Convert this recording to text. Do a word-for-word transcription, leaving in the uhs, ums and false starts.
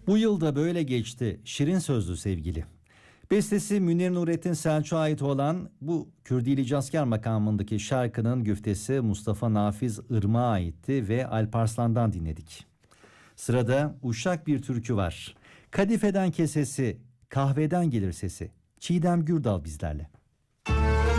Bu yıl da böyle geçti şirin sözlü sevgili. Bestesi Münir Nurettin Selçuk'a ait olan bu Kürdili Cazkar makamındaki şarkının güftesi Mustafa Nafiz Irmak'a aitti ve Alparslan'dan dinledik. Sırada uşak bir türkü var. Kadifeden kesesi, kahveden gelir sesi. Çiğdem Gürdal bizlerle.